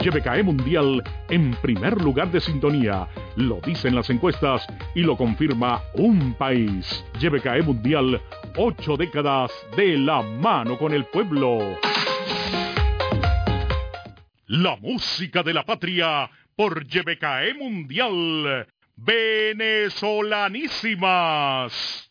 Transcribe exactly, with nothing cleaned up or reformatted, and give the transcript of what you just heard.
YBKE Mundial en primer lugar de sintonía. Lo dicen las encuestas y lo confirma un país. YBKE Mundial, ocho décadas de la mano con el pueblo. La música de la patria por YBKE Mundial. Venezolanísimas.